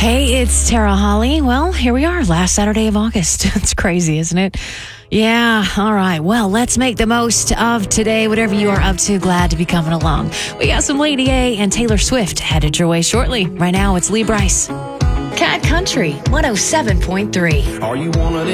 Hey, it's Tara Holly. Well, here we are, last Saturday of August. It's crazy, isn't it? Yeah, all right. Well, let's make the most of today, whatever you are up to. Glad to be coming along. We got some Lady A and Taylor Swift headed your way shortly. Right now, it's Lee Brice. Cat Country 107.3. Are you one of them